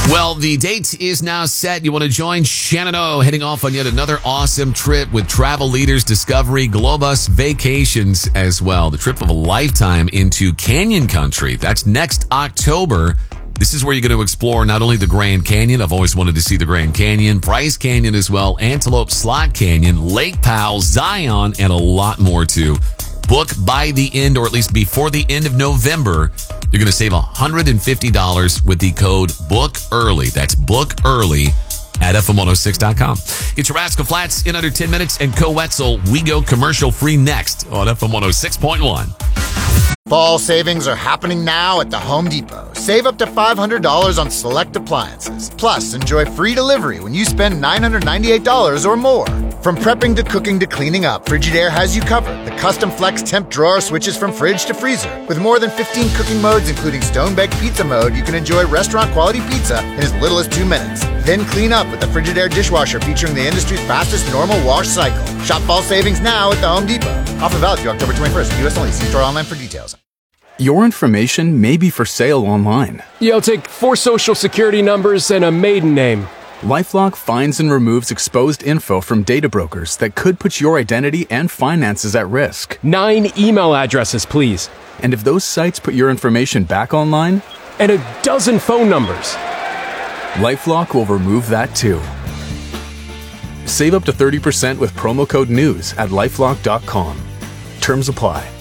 Well, the date is now set. You want to join Shannon O heading off on yet another awesome trip with Travel Leaders Discovery Globus Vacations as well. The trip of a lifetime into Canyon Country. That's next October. This is where you're going to explore not only the Grand Canyon. I've always wanted to see the Grand Canyon, Bryce Canyon as well, Antelope Slot Canyon, Lake Powell, Zion, and a lot more too. Book by the end, or at least before the end of November. You're going to save $150 with the code BOOKEARLY. That's Book Early at FM106.com. Get your Rascal Flats in under 10 minutes, and Co-Wetzel, we go commercial free next on FM 106.1. Fall savings are happening now at the Home Depot. Save up to $500 on select appliances. Plus, enjoy free delivery when you spend $998 or more. From prepping to cooking to cleaning up, Frigidaire has you covered. The custom flex temp drawer switches from fridge to freezer. With more than 15 cooking modes, including stone-baked pizza mode, you can enjoy restaurant-quality pizza in as little as 2 minutes. Then clean up with the Frigidaire dishwasher featuring the industry's fastest normal wash cycle. Shop fall savings now at the Home Depot. Offer valid through October 21st. U.S. only. See store online for details. Your information may be for sale online. Yeah, I'll take 4 social security numbers and a maiden name. LifeLock finds and removes exposed info from data brokers that could put your identity and finances at risk. 9 email addresses, please. And if those sites put your information back online? And a dozen phone numbers. LifeLock will remove that too. Save up to 30% with promo code NEWS at LifeLock.com. Terms apply.